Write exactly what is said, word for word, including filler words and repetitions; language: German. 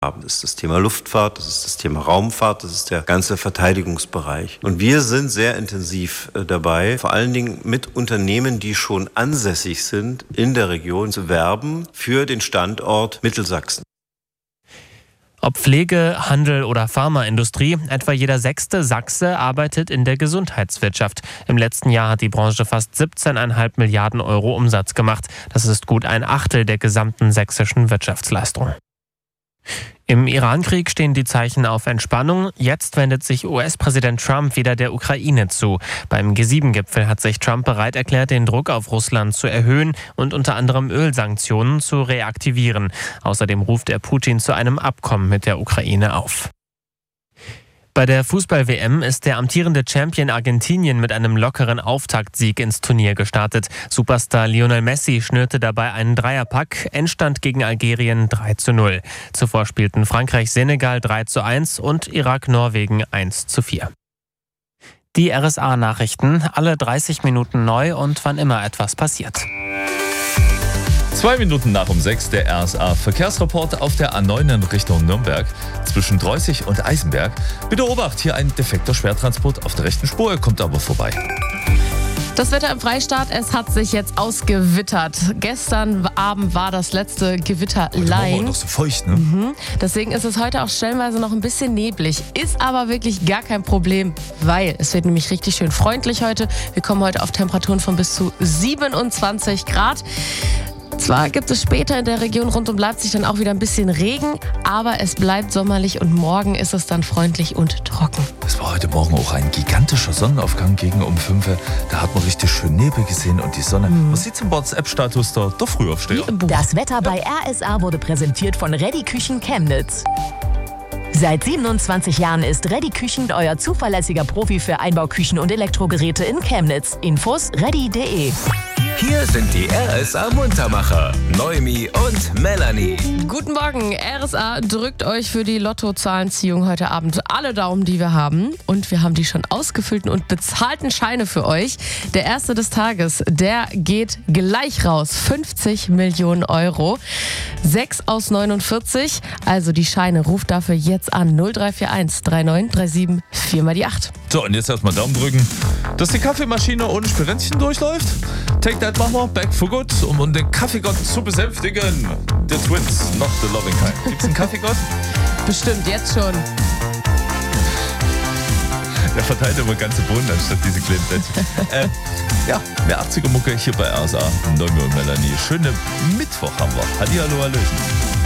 haben. Das ist das Thema Luftfahrt, das ist das Thema Raumfahrt, das ist der ganze Verteidigungsbereich. Und wir sind sehr intensiv dabei, vor allen Dingen mit Unternehmen, die schon ansässig sind, in der Region zu werben für den Standort Mittelsachsen. Ob Pflege, Handel oder Pharmaindustrie, etwa jeder sechste Sachse arbeitet in der Gesundheitswirtschaft. Im letzten Jahr hat die Branche fast siebzehn Komma fünf Milliarden Euro Umsatz gemacht. Das ist gut ein Achtel der gesamten sächsischen Wirtschaftsleistung. Im Iran-Krieg stehen die Zeichen auf Entspannung. Jetzt wendet sich U S-Präsident Trump wieder der Ukraine zu. Beim G sieben Gipfel hat sich Trump bereit erklärt, den Druck auf Russland zu erhöhen und unter anderem Ölsanktionen zu reaktivieren. Außerdem ruft er Putin zu einem Abkommen mit der Ukraine auf. Bei der Fußball-W M ist der amtierende Champion Argentinien mit einem lockeren Auftaktsieg ins Turnier gestartet. Superstar Lionel Messi schnürte dabei einen Dreierpack, Endstand gegen Algerien drei zu null. Zuvor spielten Frankreich-Senegal drei zu eins und Irak-Norwegen eins zu vier. Die R S A-Nachrichten, alle dreißig Minuten neu und wann immer etwas passiert. Zwei Minuten nach um sechs der R S A-Verkehrsreport auf der A neun in Richtung Nürnberg zwischen Dreußig und Eisenberg. Bitte Obacht, hier ein defekter Schwertransport auf der rechten Spur, er kommt aber vorbei. Das Wetter im Freistaat, es hat sich jetzt ausgewittert. Gestern Abend war das letzte Gewitterlein. Heute noch so feucht, ne? Mhm. Deswegen ist es heute auch stellenweise noch ein bisschen neblig. Ist aber wirklich gar kein Problem, weil es wird nämlich richtig schön freundlich heute. Wir kommen heute auf Temperaturen von bis zu siebenundzwanzig Grad. Zwar gibt es später in der Region rund um Leipzig dann auch wieder ein bisschen Regen, aber es bleibt sommerlich und morgen ist es dann freundlich und trocken. Es war heute Morgen auch ein gigantischer Sonnenaufgang gegen um fünf. Da hat man richtig schön Nebel gesehen und die Sonne. Mhm. Was sieht's im WhatsApp-Status da? Der Frühaufsteher. Das Wetter bei R S A wurde präsentiert von Ready Küchen Chemnitz. Seit siebenundzwanzig Jahren ist Ready Küchen euer zuverlässiger Profi für Einbauküchen und Elektrogeräte in Chemnitz. Infos ready punkt de. Hier sind die R S A-Muntermacher, Noemi und Melanie. Guten Morgen, R S A drückt euch für die Lottozahlenziehung heute Abend alle Daumen, die wir haben. Und wir haben die schon ausgefüllten und bezahlten Scheine für euch. Der erste des Tages, der geht gleich raus. fünfzig Millionen Euro. sechs aus neunundvierzig. Also die Scheine, ruft dafür jetzt an. null drei vier eins drei neun drei sieben vier mal die acht. So, und jetzt erstmal Daumen drücken, dass die Kaffeemaschine ohne Spirenzchen durchläuft. Take that machen wir, back for good, um, um den Kaffeegott zu besänftigen. The Twins, not the loving kind. Gibt's einen Kaffeegott? Bestimmt, jetzt schon. Der verteilt immer ganze Bohnen anstatt diese kleinen Plätzchen. äh, ja, mehr achtziger Mucke hier bei R S A. Noemi und Melanie. Schöne Mittwoch haben wir. Hallihallo, hallöchen.